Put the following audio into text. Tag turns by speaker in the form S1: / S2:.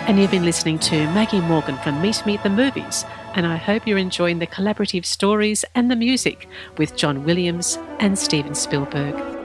S1: And you've been listening to Maggie Morgan from Meet Me at the Movies, and I hope you're enjoying the collaborative stories and the music with John Williams and Steven Spielberg.